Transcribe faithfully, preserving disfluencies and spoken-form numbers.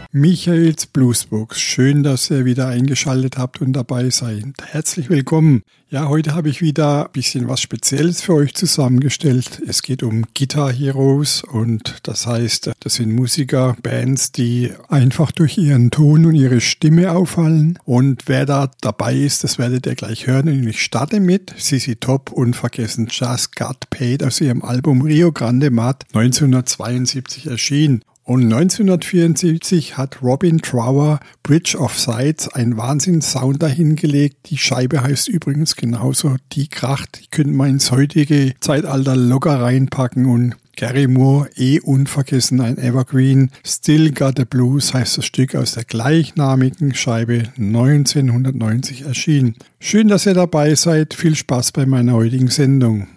Michaels Bluesbox. Schön, dass ihr wieder eingeschaltet habt und dabei seid. Herzlich willkommen. Ja, heute habe ich wieder ein bisschen was Spezielles für euch zusammengestellt. Es geht um Guitar Heroes und das heißt, das sind Musiker, Bands, die einfach durch ihren Ton und ihre Stimme auffallen. Und wer da dabei ist, das werdet ihr gleich hören. Und ich starte mit Z Z Top, unvergessen Just Got Paid aus ihrem Album Rio Grande Mad neunzehnhundertzweiundsiebzig erschienen. Und neunzehnhundertvierundsiebzig hat Robin Trower Bridge of Sighs einen Wahnsinns-Sound dahingelegt. Die Scheibe heißt übrigens genauso Die Kracht. Die könnte man ins heutige Zeitalter locker reinpacken. Und Gary Moore, eh unvergessen, ein Evergreen. Still Got the Blues heißt das Stück aus der gleichnamigen Scheibe neunzehnhundertneunzig erschienen. Schön, dass ihr dabei seid. Viel Spaß bei meiner heutigen Sendung.